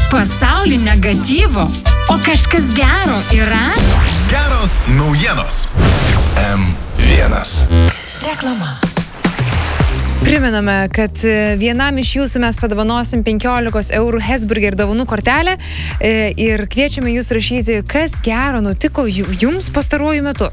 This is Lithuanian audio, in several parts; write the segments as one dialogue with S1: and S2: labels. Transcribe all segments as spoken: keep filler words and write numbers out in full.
S1: Pasaulį negatyvo, o kažkas gero yra?
S2: Geros naujienos. M vienas.
S1: Reklama.
S3: Primename, kad vienam iš jūsų mes padovanosim penkiolikos eurų Hesburger dovanų kortelę ir kviečiame jūs rašyti, kas gero nutiko jums pastaruoju metu.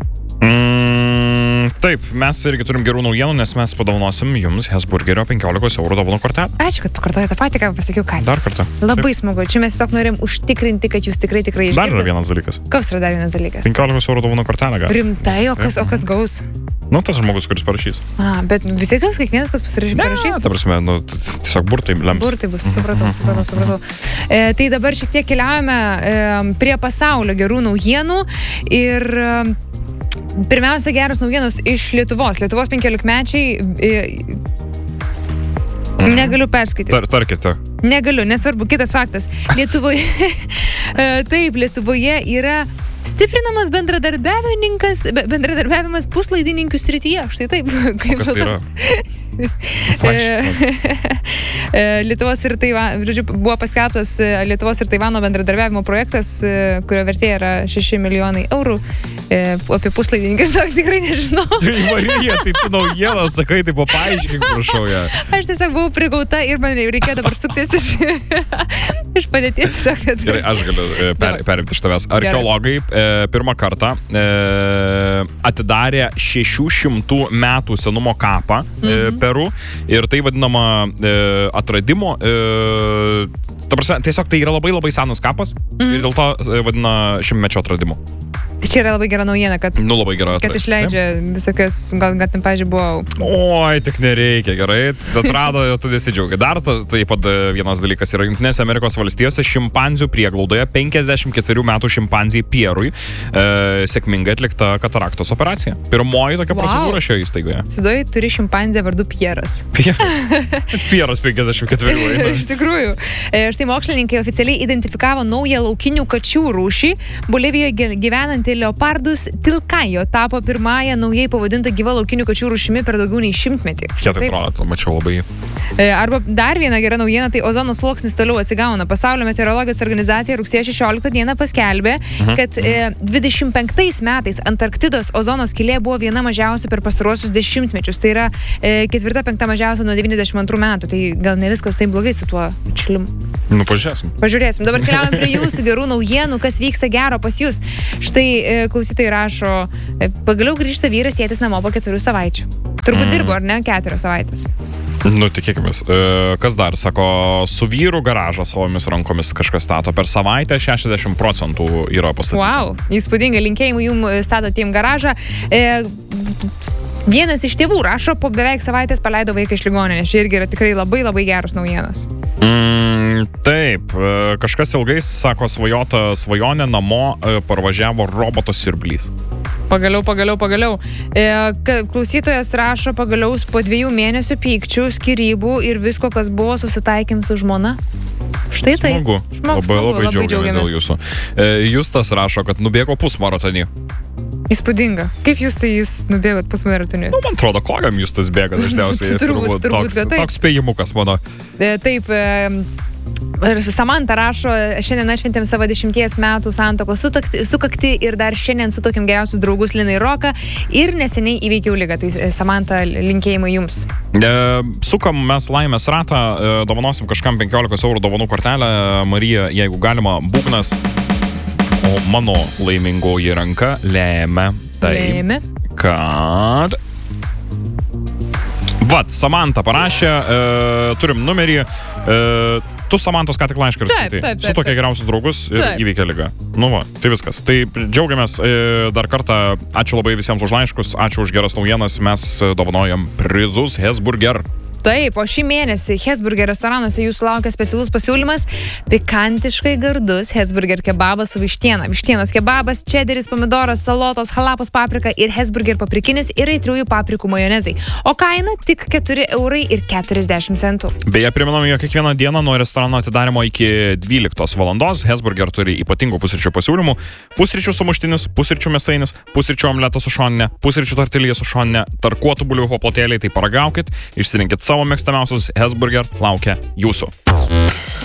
S4: Mm, taip, mes irgi turim gerų naujienų, nes mes padovanosim jums Hesburgerio penkiolikos eurų dovanų kortelę.
S3: Ačiū, kad pakartojote tą patį, ką pasakiau ką.
S4: Dar kartą.
S3: Labai
S4: taip.
S3: Smagu. Čia mes tiesiog norim užtikrinti, kad jūs tikrai tikrai išgirdate.
S4: Dar yra vienas dalykas.
S3: Koks yra dar vienas dalykas?
S4: penkiolikos eurų dovanų kortelę gal.
S3: Rimtai, o kas, o kas gaus?
S4: Nu, tas žmogus, kuris parašys.
S3: A, bet visi gaus, kiekvienas, kas pasirašys, parašys?
S4: Ne, ta prasme, nu, tiesiog burtai lems.
S3: Burtai bus, supratau, supratau, supratau. E, tai dabar šiek tiek keliaujame e, prie pasaulio gerų naujienų ir e, pirmiausia geros naujienos iš Lietuvos. Lietuvos penkiolikmečiai e, mm. negaliu perskaityti.
S4: Tar, tarkite.
S3: Negaliu, nesvarbu, kitas faktas. Lietuvoje, e, taip, Lietuvoje yra stiprinamas bendradarbiavininkas, bendradarbiavimas puslaidininkių srityje. Štai taip.
S4: Kaip kas tai yra?
S3: Lietuvos ir Taivano, žodžiu, buvo paskelbtas Lietuvos ir Taivano bendradarbiavimo projektas, kurio vertė yra šeši milijonai eurų. Apie puslaidininkius daug tikrai nežinau.
S4: Tai Marija, tai tu naujieną sakai, tai paaiškink, prašau ją.
S3: Aš tiesiog buvau prigauta ir man reikėjo dabar suktis iš, iš padėties. Tiesiog, kad...
S4: Gerai, aš galiu per, perimti iš tavęs. Archeologai e, pirmą kartą e, atidarė šešių šimtų metų senumo kapą e, mhm. Peru ir tai vadinama e, atradimo. E, ta prasme, tiesiog tai yra labai labai senas kapas mhm. ir dėl to e, vadina šimtmečio atradimu.
S3: Tai čia yra labai gera naujiena, kad,
S4: nu, labai gera
S3: kad išleidžia visokias, gal, gal ten, pažiūrėjau, buvo...
S4: Oi, tik nereikia, gerai, atrado, tu nesidžiaugi. Dar taip pat vienas dalykas yra Jungtinėse Amerikos valstijose šimpanzių prieglaudoje penkiasdešimt ketverių metų šimpanzijai Pierui e, sėkmingai atlikta kataraktos operacija. Pirmoji tokia wow. procedūra šioje įstaigoje.
S3: Sidoji turi šimpanzę vardu Pieras.
S4: Pieras, Pieras penkiasdešimt ketverių.
S3: Iš tikrųjų. E, štai mokslininkai oficialiai identifikavo naują laukinių kačių rūšį. Bolivijoje gyvenant Leopardus tilkajo tapo pirmąją naujai pavadintą gyva laukinių kačių rūšimi per daugiau nei šimtmetį.
S4: Kiek tai proto, mačiau labai.
S3: Arba dar viena gera naujiena, tai ozono sluoksnis toliau atsigauna. Pasaulio meteorologijos organizacija rugsėjo šešioliktą dieną paskelbė, mhm. kad e, dvidešimt penktais metais Antarktidos ozono skylė buvo viena mažiausia per pastaruosius dešimtmečius. Tai yra e, ketvirta, penkta mažiausia nuo devyniasdešimt antrų metų. Tai gal ne viskas taip blogai su tuo čilimu.
S4: Nu, pažiūrėsim.
S3: Pažiūrėsim. Dabar keliaujam prie jūsų gerų naujienų, kas vyksta gero pas jūs. Štai e, klausytojai rašo, e, pagaliau grįžta vyras tėtis namo po keturių savaičių. Turbūt mm. dirbo, ar ne? Keturios savaitės.
S4: Nu, tikėkimės. E, kas dar? Sako, su vyru garažą savomis rankomis kažkas stato. Per savaitę šešiasdešimt procentų yra pastatyta.
S3: Wow, įspūdinga, linkėjimų jums statotiem garažą. E, vienas iš tėvų rašo, po beveik savaitės paleido vaiką iš ligoninės. Čia irgi yra tikrai labai labai geros naujienos.
S4: Mm, taip, kažkas ilgai, sako, svajota svajonė, namo parvažiavo roboto siurblys.
S3: Pagaliau, pagaliau, pagaliau. E, klausytojas rašo, pagaliau po dviejų mėnesių pykčių, skyrybų ir visko, kas buvo, susitaikym su žmona. Štai tai.
S4: Smagu.
S3: Šmagu,
S4: labai,
S3: smagu,
S4: labai džiaugiamės dėl jūsų. E, Justas rašo, kad nubėgo pusmaratonį.
S3: Įspūdinga. Kaip jūs tai jūs nubėgot pusmaratonį?
S4: Nu, man atrodo, kojam Justas bėga dažniausiai.
S3: turbūt, turbūt,
S4: toks,
S3: taip.
S4: toks spėjimukas mano.
S3: E, taip. E, Samanta rašo, šiandien atšventėm savo dešimties metų santuokos sukakti ir dar šiandien sutokim geriausius draugus Liną ir Roką ir neseniai įveikiau ligą. Tai Samanta, linkėjimai jums.
S4: E, sukam mes laimės ratą, e, dovanosim kažkam penkiolikos eurų dovanų kortelę. Marija, jeigu galima, būgnas, o mano laimingoji ranka lėmė tai,
S3: lėmė.
S4: kad... Vat, Samanta parašė, e, turim numerį, e, tu Samantos ką tik laišką ir skaitai. Su tokia geriausius draugus ir taip. Įveikia ligą. Nu va, tai viskas. Tai džiaugiamės e, dar kartą, ačiū labai visiems už laiškus, ačiū už geras naujienas, mes dovanojam prizus Hesburger.
S3: Taip, o šį mėnesį Hesburger restoranuose jūsų laukia specialus pasiūlymas – pikantiškai gardus Hesburger kebabas su vištiena. Vištienos kebabas, čederis, pomidoras, salotos, halapos paprika ir Hesburger paprikinis ir aitriųjų paprikų majonezai. O kaina tik keturi eurai ir keturiasdešimt centų.
S4: Beje, primename, jog kiekvieną dieną nuo restorano atidarimo iki dvyliktos valandos Hesburger turi ypatingų pusryčių pasiūlymų. Pusryčių sumuštinis, pusryčių mėsainis, pusryčių omletas su šoninė, pusryčių tortilija su šoninė, tarkuotų bulvių paplotėliai, tai paragaukit, išsirinkit savo mėgstamiausius Hesburger, laukia jūsų.